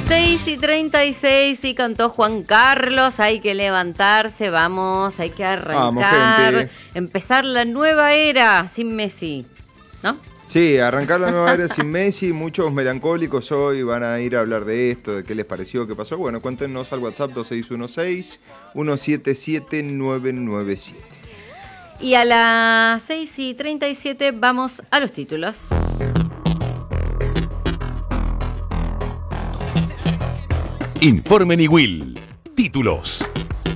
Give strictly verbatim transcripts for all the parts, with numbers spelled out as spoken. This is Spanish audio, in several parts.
seis y treinta y seis y cantó Juan Carlos, hay que levantarse, vamos, hay que arrancar, vamos, empezar la nueva era sin Messi, ¿no? Sí, arrancar la nueva era sin Messi, muchos melancólicos hoy van a ir a hablar de esto, de qué les pareció, qué pasó. Bueno, cuéntenos al WhatsApp dos seis uno seis, uno siete siete, nueve nueve siete. Y a las seis y treinta y siete vamos a los títulos. Informe Niwil. Títulos.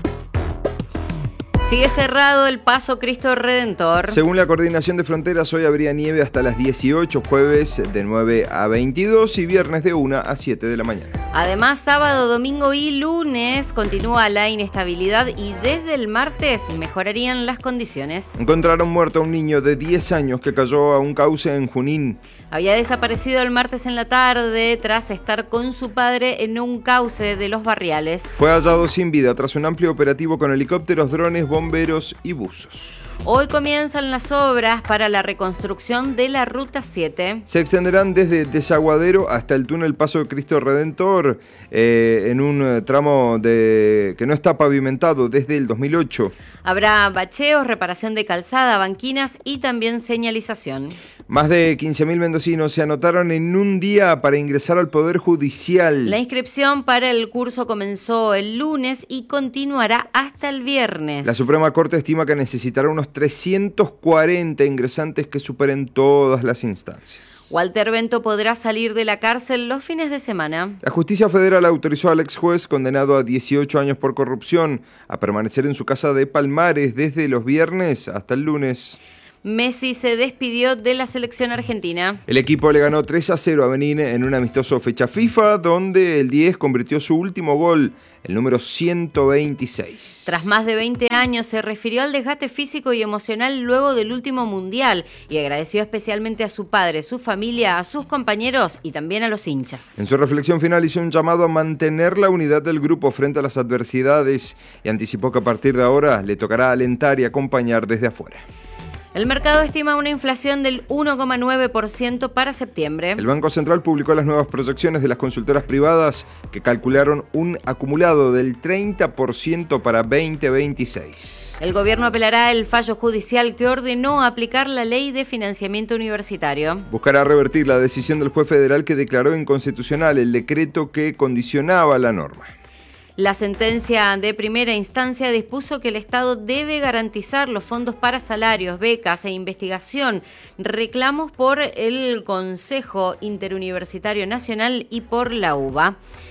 Sigue cerrado el paso Cristo Redentor. Según la Coordinación de Fronteras, hoy habría nieve hasta las dieciocho, jueves de nueve a veintidós y viernes de una a siete de la mañana. Además, sábado, domingo y lunes continúa la inestabilidad y desde el martes mejorarían las condiciones. Encontraron muerto a un niño de diez años que cayó a un cauce en Junín. Había desaparecido el martes en la tarde tras estar con su padre en un cauce de Los Barriales. Fue hallado sin vida tras un amplio operativo con helicópteros, drones, bomberos y buzos. Hoy comienzan las obras para la reconstrucción de la Ruta siete. Se extenderán desde Desaguadero hasta el túnel Paso de Cristo Redentor eh, en un tramo de, que no está pavimentado desde el dos mil ocho. Habrá bacheos, reparación de calzada, banquinas y también señalización. Más de quince mil mendocinos se anotaron en un día para ingresar al Poder Judicial. La inscripción para el curso comenzó el lunes y continuará hasta el viernes. La Suprema Corte estima que necesitará unos trescientos cuarenta ingresantes que superen todas las instancias. Walter Bento podrá salir de la cárcel los fines de semana. La justicia federal autorizó al ex juez condenado a dieciocho años por corrupción a permanecer en su casa de Palmares desde los viernes hasta el lunes. Messi se despidió de la selección argentina. El equipo le ganó tres a cero a Benín en un amistoso fecha FIFA, donde el diez convirtió su último gol, el número ciento veintiséis. Tras más de veinte años, se refirió al desgaste físico y emocional luego del último mundial y agradeció especialmente a su padre, su familia, a sus compañeros y también a los hinchas. En su reflexión final hizo un llamado a mantener la unidad del grupo frente a las adversidades y anticipó que a partir de ahora le tocará alentar y acompañar desde afuera. El mercado estima una inflación del uno coma nueve por ciento para septiembre. El Banco Central publicó las nuevas proyecciones de las consultoras privadas que calcularon un acumulado del treinta por ciento para veinte veintiséis. El gobierno apelará el fallo judicial que ordenó aplicar la ley de financiamiento universitario. Buscará revertir la decisión del juez federal que declaró inconstitucional el decreto que condicionaba la norma. La sentencia de primera instancia dispuso que el Estado debe garantizar los fondos para salarios, becas e investigación, reclamos por el Consejo Interuniversitario Nacional y por la U B A.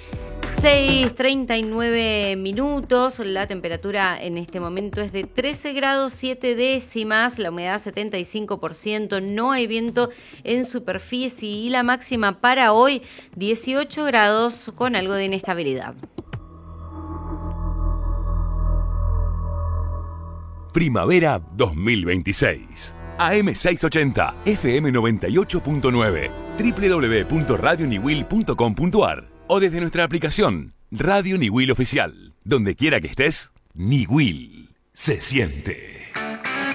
seis treinta y nueve minutos, la temperatura en este momento es de trece grados siete décimas, la humedad setenta y cinco por ciento, no hay viento en superficie y la máxima para hoy dieciocho grados con algo de inestabilidad. Primavera dos mil veintiséis. A M seiscientos ochenta, F M noventa y ocho punto nueve, doble u doble u doble u punto radio niwil punto com punto a r o desde nuestra aplicación Radio Niwil Oficial. Donde quiera que estés, Niwil se siente.